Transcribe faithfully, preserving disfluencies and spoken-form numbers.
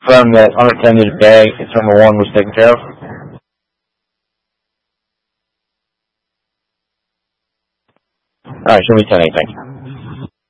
From that unattended bag, number one was taken care of? Alright, show me ten eight, thank you.